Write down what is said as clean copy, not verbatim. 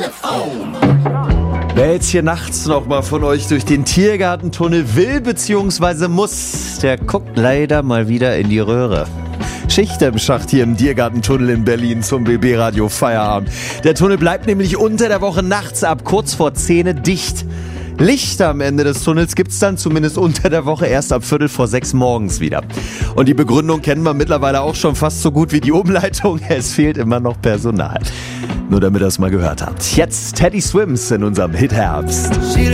Wer jetzt hier nachts noch mal von euch durch den Tiergartentunnel will bzw. muss, der guckt leider mal wieder in die Röhre. Schicht im Schacht hier im Tiergartentunnel in Berlin zum BB Radio Feierabend. Der Tunnel bleibt nämlich unter der Woche nachts ab kurz vor 10 dicht. Licht am Ende des Tunnels gibt's dann zumindest unter der Woche erst ab 5:45 morgens wieder. Und die Begründung kennen wir mittlerweile auch schon fast so gut wie die Umleitung. Es fehlt immer noch Personal. Nur damit ihr es mal gehört habt. Jetzt Teddy Swims in unserem Hit Herbst.